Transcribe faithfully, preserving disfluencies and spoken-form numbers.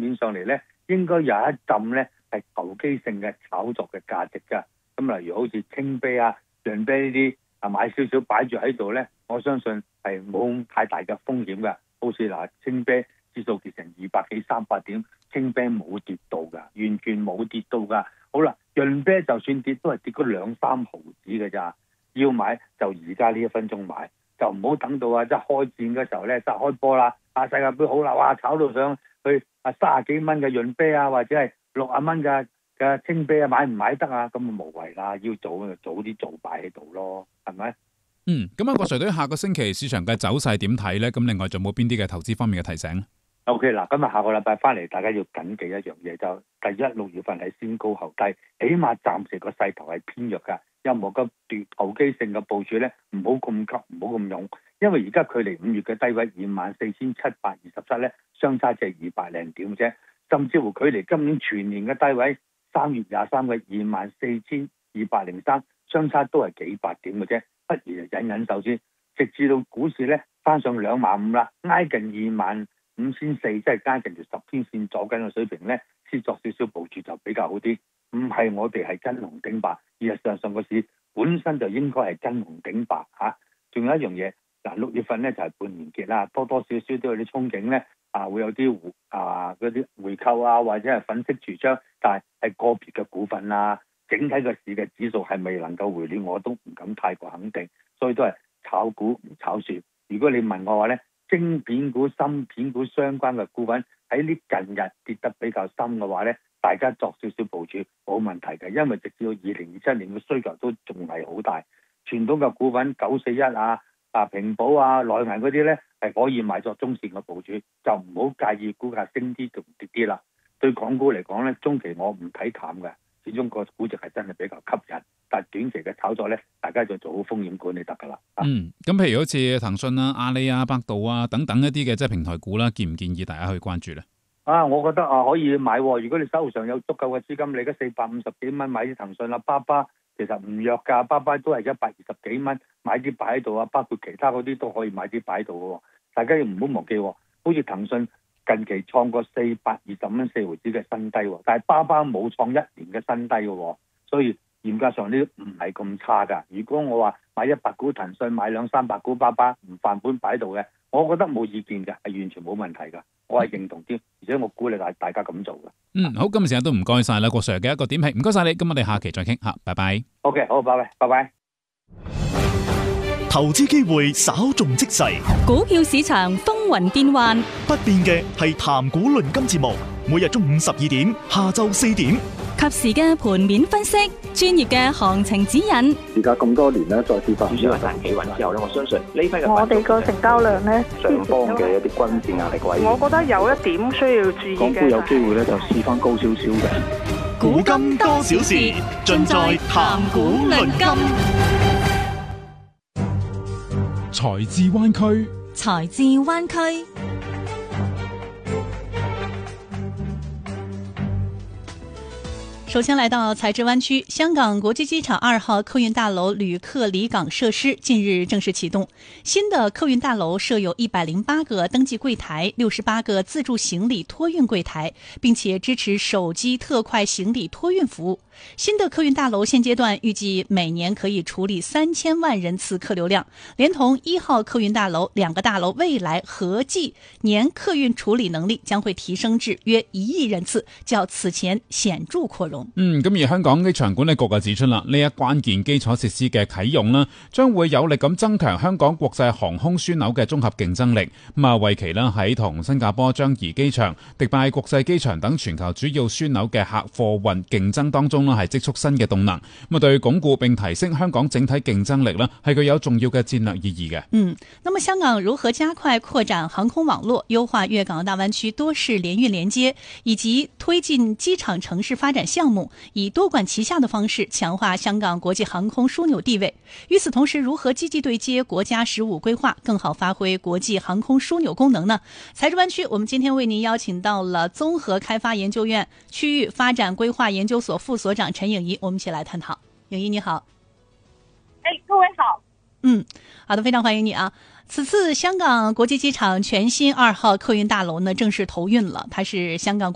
面上嚟咧，應該有一浸咧係投機性嘅炒作嘅價值㗎。咁例如好似青啤啊、潤啤呢啲啊，買少少擺住喺度咧，我相信係冇太大嘅風險㗎。好似嗱，青啤指數跌成二百幾三百點，青啤冇跌到㗎，完全冇跌到㗎。好啦，潤啤就算跌都係跌嗰兩三毫子㗎咋，要買就而家呢一分鐘買，就唔好等到啊即係開戰嘅時候咧，就開波啦，啊世界盃好啦，哇炒到上去啊三十幾蚊嘅潤啤啊，或者係六十蚊嘅嘅青啤啊，買唔買得啊？咁啊無謂啦，要做就早啲做擺喺度咯，係咪？ 嗯，咁啊，郭 Sir 對下個星期市場嘅走勢點睇咧？咁另外仲有冇邊啲嘅投資方面嘅提醒？ OK 嗱，今日下個禮拜翻嚟，大家要緊記一樣嘢，就第一六月份係先高後低，起碼暫時個勢頭係偏弱㗎。任何嘅投機性嘅部署咧，唔好咁急，唔好咁勇，因為而家距離五月嘅低位二萬四千七百二十七咧，相差只係二百零點啫，甚至乎距離今年全年嘅低位三月廿三嘅二萬四千二百零三，相差都係幾百點嘅啫，不如就忍忍手先，直至到股市咧翻上兩萬五啦，挨近二萬五千四，即係加近條十天線左緊嘅水平咧，先作少少部署就比較好啲。唔係我哋係真紅頂白，而事實上個市本身就應該係真紅頂白嚇。仲、啊、有一樣嘢，嗱六月份咧就係、是、半年結啦，多多少少都有啲憧憬咧，啊會有啲啊嗰啲回購啊，或者係粉飾櫥窗，但係係個別嘅股份啊，整體個市嘅指數係未能夠回暖，我都唔敢太過肯定，所以都係炒股唔炒市。如果你問我話咧，晶片股、芯片股相關嘅股份喺呢近日跌得比較深嘅話咧，大家作少少部署冇問題嘅，因為直至到二零二七年嘅需求都仲係好大。傳統嘅股份九四一啊、啊平保啊、內銀嗰啲咧係可以買作中線嘅部署，就唔好介意股價升啲同跌啲啦。對港股嚟講咧，中期我唔睇淡嘅，始終個估值係真係比較吸引。但係短期嘅炒作咧，大家就做好風險管理得㗎啦。 嗯，咁譬如好似騰訊啊、阿里啊、百度啊等等一啲嘅即係平台股啦，建唔建議大家去關注咧？ 啊，我覺得啊可以買喎。如果你手上有足夠嘅資金，你而家四百五十幾蚊買啲騰訊啦、巴巴，其實唔弱㗎，巴巴都係一百二十幾蚊買啲擺喺度啊，包括其他嗰啲都可以買啲擺喺度嘅。大家要唔好忘記，好似騰訊近期創過四百二十蚊四毫子嘅新低，但係巴巴冇創一年嘅新低嘅，所以嚴格上呢唔係咁差㗎。如果我話買一百股騰訊，買兩三百股巴巴，唔飯本擺喺度嘅，我覺得冇意見嘅，係完全冇問題㗎。我係認同啲，而且我鼓勵大大家咁做嘅。 嗯，好，今日時間都唔該晒啦，郭 Sir 嘅一個點評，唔該晒你。咁我哋下期再傾吓，拜拜。 OK， 好，拜拜，拜拜。 投資機會稍縱即逝， 股票市場風雲變幻， 不變嘅係談股論金節目，每日中午十二點，下晝四點， 及時嘅盤面分析，專業嘅行情指引。 而家咁多年咧，再次發展主要係企穩之後咧，我相信呢批嘅我哋個成交量咧， 上方嘅一啲均線壓力位， 我覺得有一點需要注意嘅。 港股有機會咧就試翻高少少嘅。 古今多少事，盡在談股論金。 財智灣區， 財智灣區。首先來到財智灣區，香港國際機場二號客運大樓旅客離港設施近日正式啟動。新的客運大樓設有一百零八個登記櫃台、六十八個自助行李托運櫃台，並且支持手機特快行李托運服務。新的客運大樓現階段預計每年可以處理三千萬人次客流量，連同一號客運大樓兩個大樓未來合計年客運處理能力將會提升至約一億人次，較此前顯著擴容。 嗯，咁而香港機場管理局就指出啦，呢一關鍵基礎設施嘅啟用啦，將會有力咁增強香港國際航空樞紐嘅綜合競爭力。咁啊，為期啦喺同新加坡樟宜機場、迪拜國際機場等全球主要樞紐嘅客貨運競爭當中啦，係積蓄新嘅動能。咁啊，對鞏固並提升香港整體競爭力啦，係具有重要嘅戰略意義嘅。 嗯，那麼香港如何加快擴展航空網絡，優化粵港澳大灣區多式聯運連接，以及推進機場城市發展項目？以多管齊下的方式強化香港國際航空樞紐地位。與此同時，如何積極對接國家十五規劃，更好發揮國際航空樞紐功能呢？財智灣區，我們今天為您邀請到了綜合開發研究院區域發展規劃研究所副所長陳穎儀，我們一起來探討。穎儀你好。 哎，各位好。 嗯，好的，非常歡迎你啊。此次香港國際機場全新二號客運大樓呢正式投運了，它是香港